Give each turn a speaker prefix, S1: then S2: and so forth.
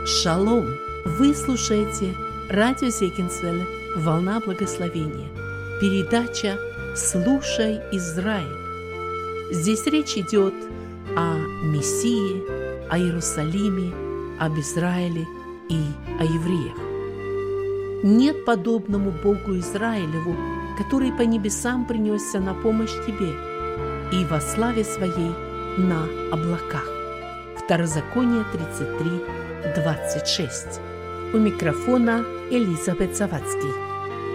S1: Шалом! Вы слушаете радио Зегенсвелле «Волна благословения». Передача «Слушай, Израиль». Здесь речь идет о Мессии, о Иерусалиме, об Израиле и о евреях. Нет подобному Богу Израилеву, который по небесам принесся на помощь тебе и во славе своей на облаках. Второзаконие 33:26. У микрофона Элизабет Завадский.